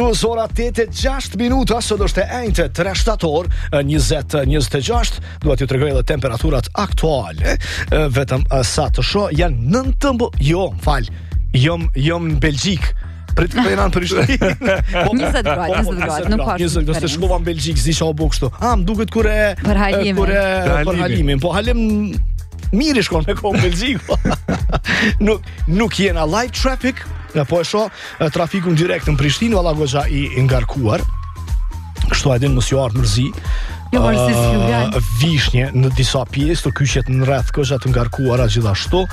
Ora 8:06 minuta, sot është e enjte 3 shtator 2026. Dua t'ju tregoj edhe temperaturat aktuale. Vetëm sa të shoh, janë 9 jom në Belgjik. Prit të jena në Prishtinë. 20 gradë, nuk ka. 20 gradë, të shkova në Belgjik, s'di çfarë bëu kështu. Më duket kur për halimin. Po halim mirë shkon me kohë në Belgjik. Nuk jena light traffic. Po e shoh trafikun direkt në Prishtinë, valla goxha i ngarkuar. Kështu e din mos ju ardh mërzi. Vishnje në disa pjesë, të kyçet në rreth goxha të ngarkuara gjithashtu.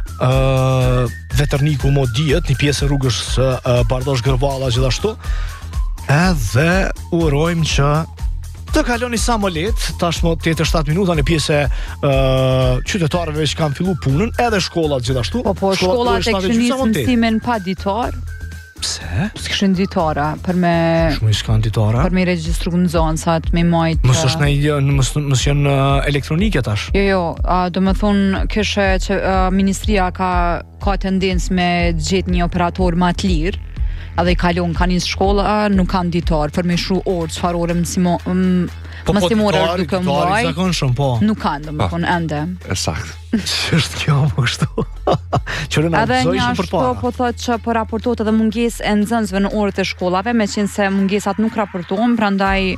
Veterniku mo diet, një pjesë e rrugës Bardosh Gërvalla gjithashtu. Edhe urojmë që të kaloni sa më lehtë, tashmë 87 minuta në pjesë qytetarëve që kanë filluar punën, edhe shkollat gjithashtu. Po shkollat e kishin nisë mësimin pa ditar. Pse? S'kishin ditara për me Shumë s'kan ditara. Për me regjistru nxënësat, me majt. Mos është mos janë elektronike tash. Jo, do të thonë kishe që ministria ka tendencë me gjetë një operator më të lirë. Edhe i kalon kanë një shkolla, nuk kanë ditar për me shru orë, çfarë orë mësimore është duke mbaj. Nuk kanë, domethënë ende. Ësakt. Ç'është kjo më kështu? Çfarë edhe një ashtu po thotë që po raportohet edhe mungesë e nxënësve në orët e shkollave, meqense mungesat nuk raportohen, prandaj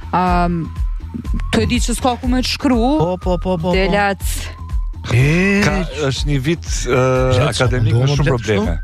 të e di që s'ka ku me të shkru. Po. Delat. Është një vit akademik me shumë probleme.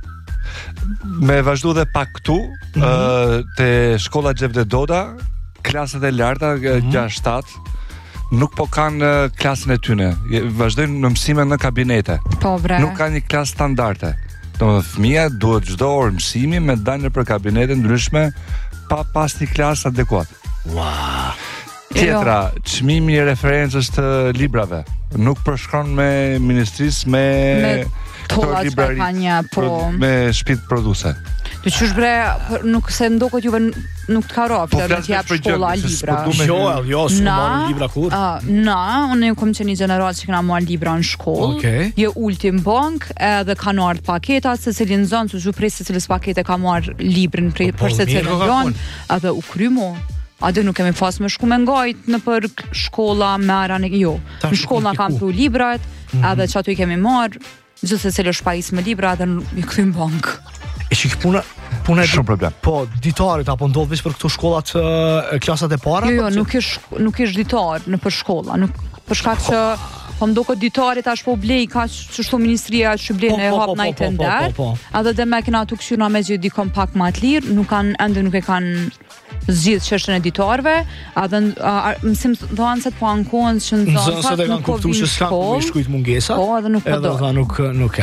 Me vazhdu dhe pak këtu, te shkolla Xhevdet Doda, klasat e larta 6-7, nuk po kanë klasën e tyne. Vazhdojnë në mësime në kabinete. Po bre. Nuk ka një klasë standarde. Domethënë fëmia duhet çdo orë mësimi me dalë për kabinete ndryshme pa pas një klasë adekuat. Wow. Tjetra, çmimi i referencës të librave nuk përshkron me ministrisë me tolla që ka një, po me shtëpi produse. Të qysh bre, nuk se ndokët juve nuk të ka rafë të jap shkolla libra. Jo, s'u marrë libra kur. Unë kom qenë një gjenerat që kena marrë libra në shkollë. Jo ultim bank, edhe kanë ardhur paketa, se cilin zonë, që presë se cilës pakete ka marrë librin për se cilin zonë, edhe u krymo. Ade nuk kemi pas me shku me ngajt në për shkolla me aran jo. Në shkolla kam pru librat, edhe që aty i kemi marrë, gjithë se cilë është pajis me libra, edhe i këthim bank. E që puna shumë problem. Po, ditarit apo ndodh veç për këto shkollat klasat e para? Jo, nuk ish ditar në për shkolla, nuk për shkak që po mdokët ditarit tash po blej ka që shto ministria që blej në hap najt e ndër, edhe dhe me kena të këshyra me gjithë dikon pak ma të lirë, nuk e kanë zgjidh çështën e ditarëve, edhe mësim dhënësit po ankohen që nxënësit e kanë kuptuar se s'ka ku shkruajt mungesat. Po, edhe nuk po do. Edhe nuk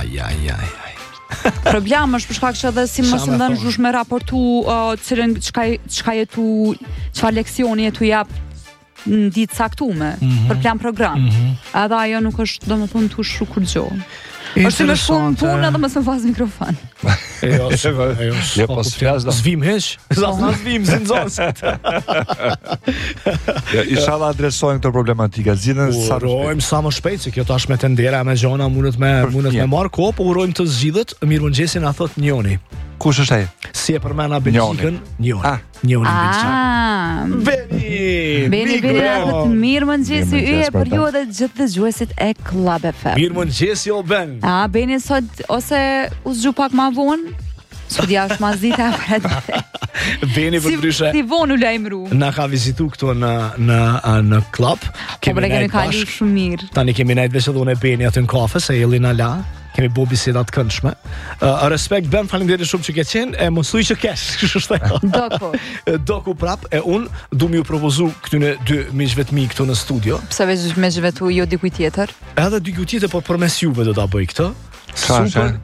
Problemi është për shkak që edhe si mos ndan zhush me raportu cilën çka jetu, çfarë leksioni jetu jap në ditë saktume për plan program. Edhe ajo nuk është domethënë tu shru kur gjë. Është me shumë punë edhe mësë më pas mikrofon. Jo, po s'flas do. Zvim heq? Zvim, zinxonset. Inshallah adresojnë këto problematika. Urojmë sa më shpejt, se kjo tash me tendera me gjona mundet me marr kohë, po urojmë të zgjidhet. Mirëmëngjesi na thot Njoni. Kush është ai? Si e përmena Belgjikën? Njoni Belgjikën. Beni, mirëmëngjesi yje për ju dhe gjithë dëgjuesit e Club FM. Mirëmëngjesi o Ben. Beni sot ose u zgju pak ma vonë? Studia është ma zita për Beni për ndryshe. Si vonë u lajmëru. Na ka vizitu këtu në klub. Po bregemi ka li shumë mirë. Tani kemi najtë veç edhe unë e Beni aty në kafe, se jeli në la. Kemi bo bisedat këndshme. Respekt Ben, faleminderit shumë që ke qenë, e mësuj që kesh, kështu është. Doku prap, e unë du mi u propozu këtyne dy miqve të mi këtu në studio. Pse veç me zhvetu jo dikuj tjetër? Edhe dikuj tjetër, por përmes juve do ta bëj këtë. Super,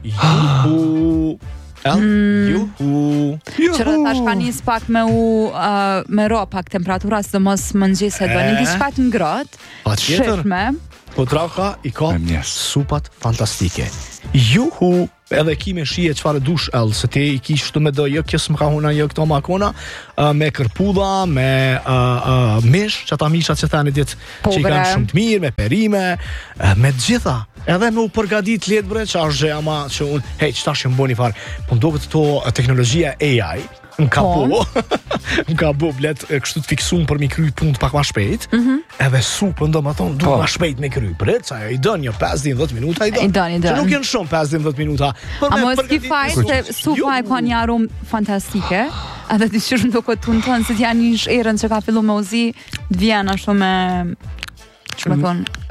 juhu. Qërë tash ka njës pak me ro pak temperatura, së dhe mos mëngjes e do një diçka të ngrot, shifme. Po trauka i ka supat fantastike. Juhu, edhe ki me shije çfarë dush se te i ki shtu me do jo kjo s'më ka huna jo këto makona, me kërpulla, me mish, që ata mishat që thani ditë që i kanë shumë të mirë, me perime, me gjitha. Edhe me u përgadit letë bre, që është gjë ama që unë, hej, qëta që më bëni farë, po më do këtë to teknologjia AI, M'ka bo blet kështu të fiksum për mi kry punë pak ma shpejt. Edhe supën do më thonë du ma shpejt me kry. Pret, sa i dën një 5-10 minuta i dën. Që nuk jenë shumë 5-10 minuta. A mos ki faj se supa e ka një aromë fantastike. Edhe të qërë do këtë tunë tonë, se t'ja një erën që ka fillu me uzi, t'vjen ashtu me... Që me thonë,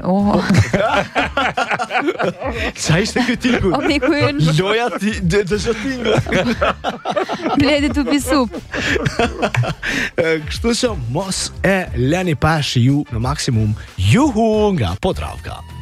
Qa ishte këtë tingu? O mi kujën Loja të që tingu. Bledi të pisup. Kështu që mos e leni pash ju në maksimum. Juhu nga Podravka.